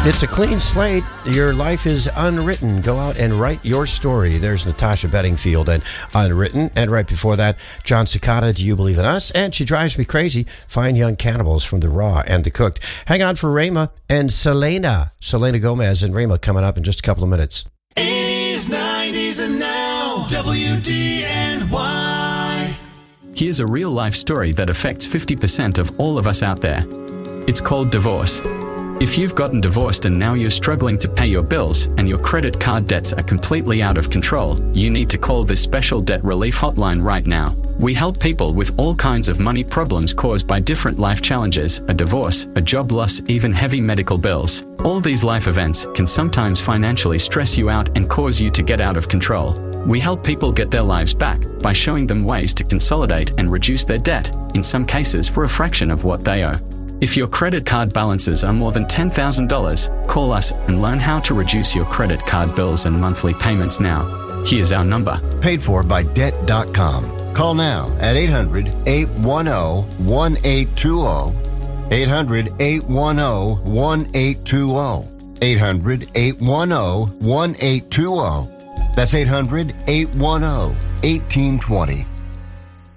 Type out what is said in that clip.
It's a clean slate. Your life is unwritten. Go out and write your story. There's Natasha Bedingfield and Unwritten. And right before that, John Cicada, Do You Believe in Us? And She Drives Me Crazy, Fine Young Cannibals from The Raw and The Cooked. Hang on for Rayma and Selena Gomez and Rayma coming up in just a couple of minutes. 80s, 90s, and now, WDNY. Here's a real-life story that affects 50% of all of us out there. It's called divorce. If you've gotten divorced and now you're struggling to pay your bills and your credit card debts are completely out of control, you need to call this special debt relief hotline right now. We help people with all kinds of money problems caused by different life challenges, a divorce, a job loss, even heavy medical bills. All these life events can sometimes financially stress you out and cause you to get out of control. We help people get their lives back by showing them ways to consolidate and reduce their debt, in some cases for a fraction of what they owe. If your credit card balances are more than $10,000, call us and learn how to reduce your credit card bills and monthly payments now. Here's our number. Paid for by Debt.com. Call now at 800-810-1820. 800-810-1820. 800-810-1820. That's 800-810-1820.